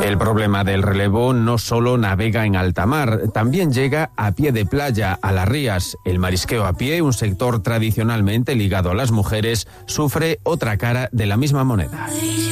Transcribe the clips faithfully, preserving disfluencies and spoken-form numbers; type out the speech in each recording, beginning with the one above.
El problema del relevo no solo navega en alta mar, también llega a pie de playa, a las rías. El marisqueo a pie, un sector tradicionalmente ligado a las mujeres, sufre otra cara de la misma moneda.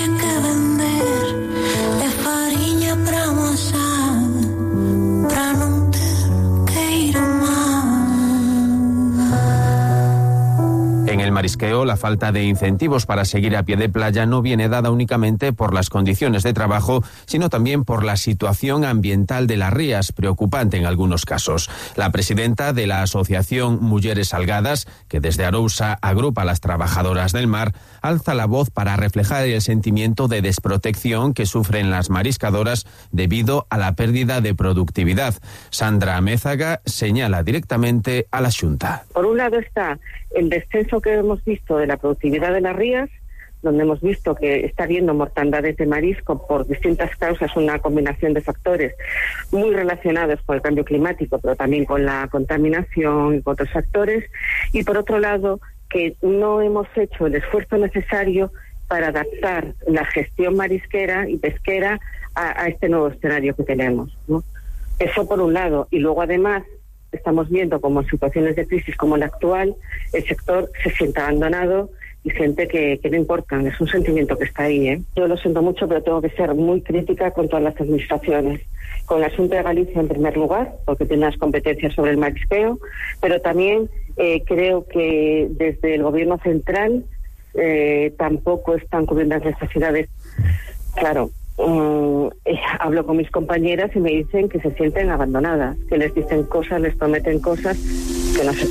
En el marisqueo, la falta de incentivos para seguir a pie de playa no viene dada únicamente por las condiciones de trabajo, sino también por la situación ambiental de las rías, preocupante en algunos casos. La presidenta de la Asociación Mujeres Salgadas, que desde Arousa agrupa a las trabajadoras del mar, alza la voz para reflejar el sentimiento de desprotección que sufren las mariscadoras debido a la pérdida de productividad. Sandra Amézaga señala directamente a la Xunta. Por un lado está el descenso que hemos visto de la productividad de las rías, donde hemos visto que está habiendo mortandades de marisco por distintas causas, una combinación de factores muy relacionados con el cambio climático, pero también con la contaminación y con otros factores. Y por otro lado, que no hemos hecho el esfuerzo necesario para adaptar la gestión marisquera y pesquera a, a este nuevo escenario que tenemos, ¿no? Eso por un lado. Y luego además estamos viendo como en situaciones de crisis como la actual, el sector se siente abandonado y siente que, que no importan. Es un sentimiento que está ahí, ¿eh? Yo lo siento mucho, pero tengo que ser muy crítica con todas las administraciones. Con la Xunta de Galicia en primer lugar, porque tiene las competencias sobre el marisqueo, pero también eh, creo que desde el gobierno central eh, tampoco están cubriendo las necesidades. Claro, Um, eh, hablo con mis compañeras y me dicen que se sienten abandonadas, que les dicen cosas, les prometen cosas que no se